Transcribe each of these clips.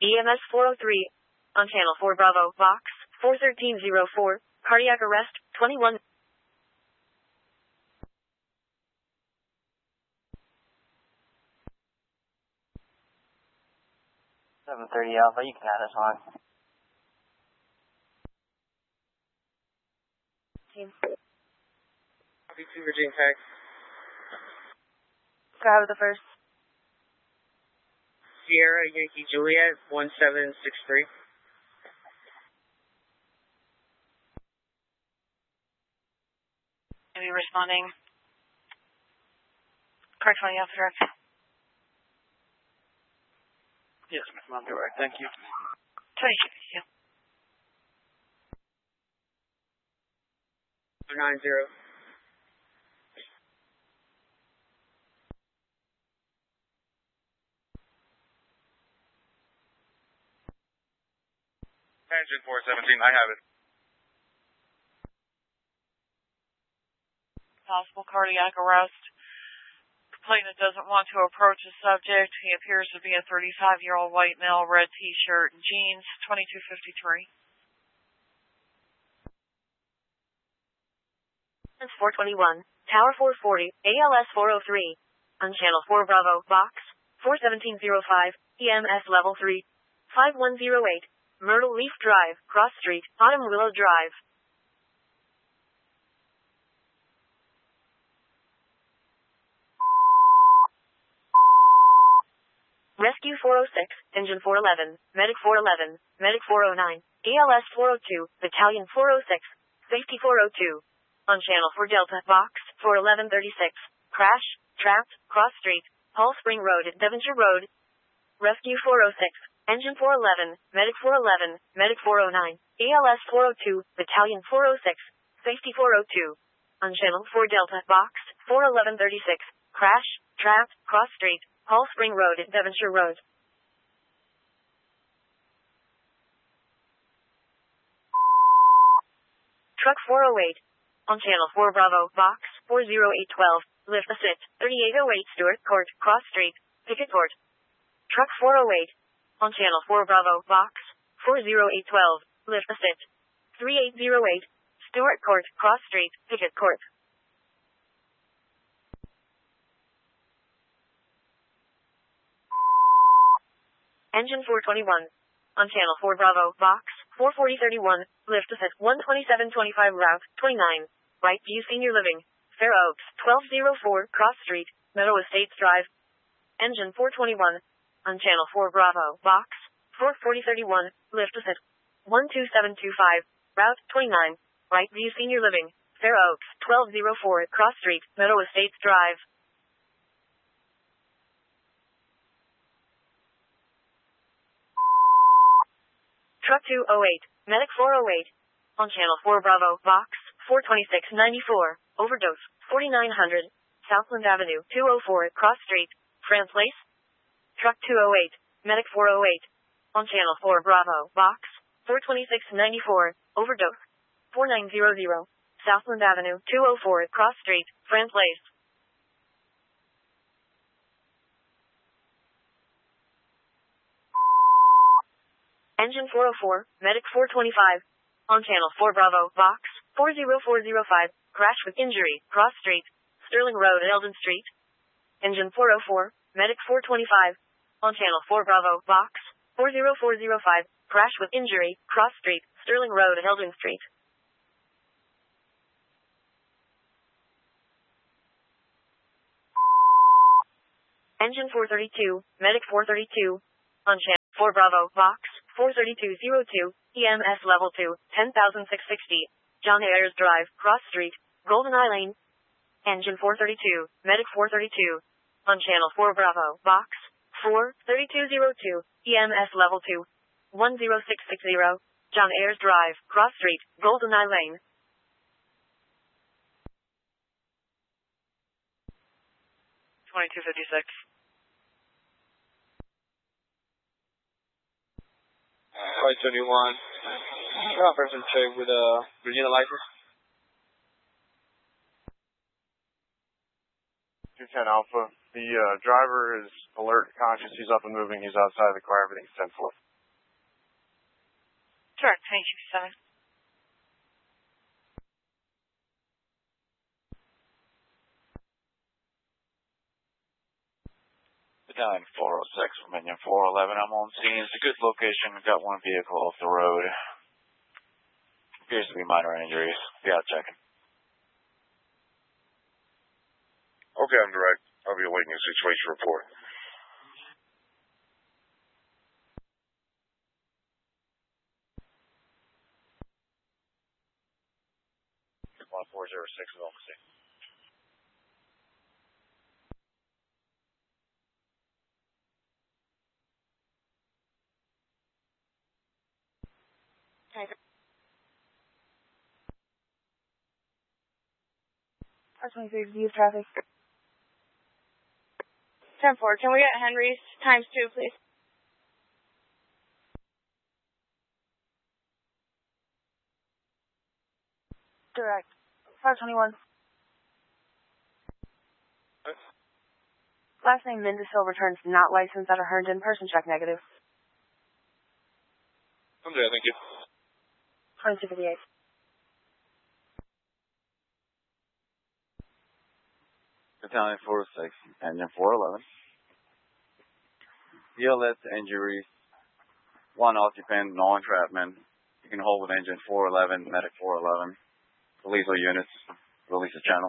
EMS 403. On channel 4 Bravo, box 41304. Cardiac arrest, 21. 730 Alpha, you can add us on. Copy 2 Virginia Tech. Grab the first. Sierra Yankee Juliet 1763. Are you responding? Car 20 off direct. Yes, ma'am, direct. Thank you. 20, thank you. 90. Engine 417, I have it. Possible cardiac arrest. Complainant doesn't want to approach the subject. He appears to be a 35-year-old white male, red t-shirt and jeans, 2253. It's 421. Tower 440, ALS 403. On channel 4 Bravo, box 41705, EMS level 3, 5108. Myrtle Leaf Drive, Cross Street, Autumn Willow Drive. Rescue 406, Engine 411, Medic 411, Medic 409, ALS 402, Battalion 406, Safety 402. On channel 4 Delta, box 41136. Crash, trapped, Cross Street, Hall Spring Road at Devonshire Road. Rescue 406. Engine 411, Medic 411, Medic 409, ALS 402, Battalion 406, Safety 402. On channel 4 Delta, box 41136. Crash, trapped, Cross Street, Hall Spring Road at Devonshire Road. Truck 408. On channel 4 Bravo, box 40812. Lift assist, 3808 Stewart Court, Cross Street, Picket Court. Truck 408. On channel 4 Bravo, box 40812, lift assist, 3808, Stewart Court, Cross Street, Picket Court. Engine 421. On channel 4 Bravo, box 44031, lift assist 12725 route 29, Right View Senior Living, Fair Oaks, 1204 Cross Street, Meadow Estates Drive. Engine 421. On channel 4 Bravo, box 44031, lift assist 12725, route 29, Right View Senior Living, Fair Oaks, 1204 Cross Street, Meadow Estates Drive. Truck 208, Medic 408. On channel 4 Bravo, box 42694, overdose 4900, Southland Avenue, 204 Cross Street, Fran Place. Truck 208, Medic 408. On channel 4 Bravo, box 42694, overdose 4900, Southland Avenue, 204 Cross Street, Fran Place. Engine 404, Medic 425. On channel 4 Bravo, box 40405, crash with injury, Cross Street, Sterling Road, Eldon Street. Engine 404, Medic 425. On channel 4 Bravo, box 40405, crash with injury, Cross Street, Sterling Road, Eldon Street. Engine 432, Medic 432. On channel 4 Bravo, box 43202, EMS level 2, 10660, John Ayers Drive, Cross Street, Golden Eye Lane. Engine 432, Medic 432. On channel 4 Bravo, box 43202, EMS level 2, 10660, John Ayers Drive, Cross Street, Golden Eye Lane. $22.56. Flight 71. Person check with a Virginia license. 210 Alpha. The driver is alert, conscious. He's up and moving. He's outside of the car. Everything's 10-4. Direct 2257. Battalion 406 from Engine 411. I'm on scene. It's a good location. We've got one vehicle off the road. Appears to be minor injuries. Yeah, checking. Okay, I'm direct. I'll be awaiting a situation report. One 406 is on the scene. R23, view traffic. 10-4, can we get Henry's times 2, please? Direct. 521. Last name Mendesil returns not licensed at a Herndon. Person check negative. I'm there, thank you. 2258. Battalion 406, Engine 411. ELS injuries, one occupant, no entrapment. You can hold with Engine 411, Medic 411. The lethal units, release the channel.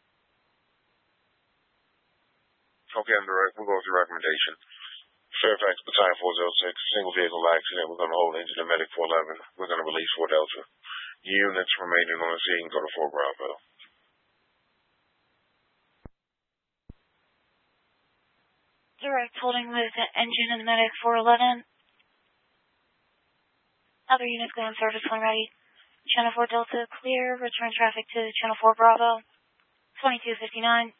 Okay, I'm direct. We'll go with your recommendation. Fairfax Battalion 406, single vehicle accident. We're going to hold engine and Medic 411. We're going to release 4 Delta. Units remaining on the scene, go to 4 Bravo. Direct holding with the engine and the Medic 411. Other units going service line ready. Channel 4 Delta clear. Return traffic to Channel 4 Bravo. 2259.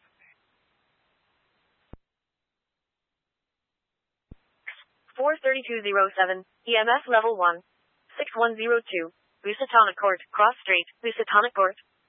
43207, EMS level 1. 6102, Lusitana Court, Cross Street, Lusitana Court.